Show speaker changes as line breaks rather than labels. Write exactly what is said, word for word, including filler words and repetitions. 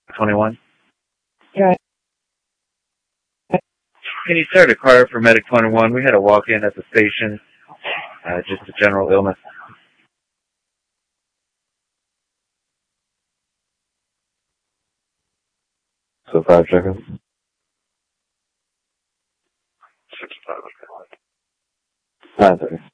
twenty-one.
Yeah.
Can you start a car for Medic twenty-one? We had a walk-in at the station. Uh, just a general illness. So five seconds. Nine thirty.